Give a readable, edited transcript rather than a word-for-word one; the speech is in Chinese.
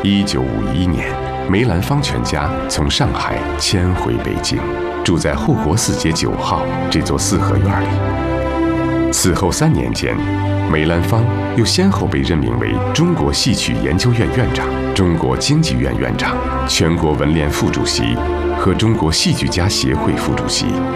1951年，梅兰芳全家从上海迁回北京，住在护国寺街9号这座四合院里。此后3年间，梅兰芳又先后被任命为中国戏曲研究院院长、中国京剧院院长、全国文联副主席和中国戏剧家协会副主席。